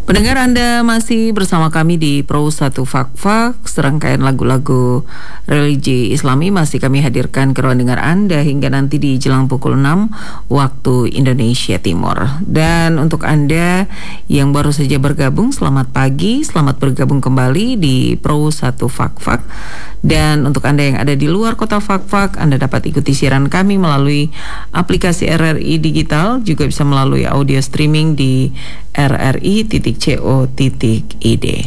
Pendengar, Anda masih bersama kami di Pro 1 Fak-Fak. Serangkaian lagu-lagu religi Islami masih kami hadirkan ke ruang dengar Anda hingga nanti di jelang pukul 6 waktu Indonesia Timur. Dan untuk Anda yang baru saja bergabung, selamat pagi, selamat bergabung kembali di Pro 1 Fak-Fak. Dan untuk Anda yang ada di luar kota Fak-Fak, Anda dapat ikuti siaran kami melalui aplikasi RRI Digital, juga bisa melalui audio streaming di rri.co.id.